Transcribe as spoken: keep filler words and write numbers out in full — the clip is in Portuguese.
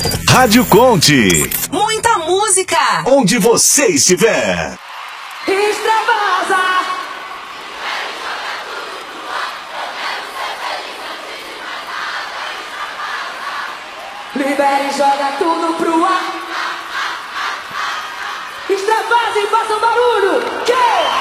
Rádio Conte. Muita música. Onde você estiver. Extravasa. Libera e joga tudo pro ar. Extravasa e faça um barulho. Que?